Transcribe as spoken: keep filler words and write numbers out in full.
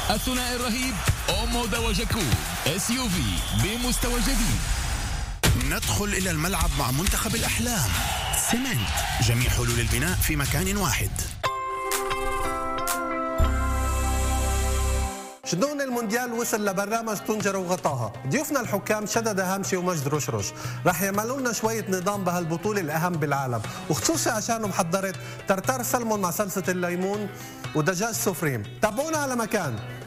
الثنائي الرهيب أومودا وجاكو، اس يو في بمستوى جديد. ندخل إلى الملعب مع منتخب الأحلام. سيمنت، جميع حلول البناء في مكان واحد. شدون المونديال وصل لبرنامج طنجرة وغطاها. ضيوفنا الحكام شدد هامشي ومجد رشرش رح يعملوا لنا شوية نظام بهالبطولة الأهم بالعالم، وخصوصي عشانهم حضرت ترتار سلمون مع صلصة الليمون ودجاج سوفريم. تابعونا على مكان.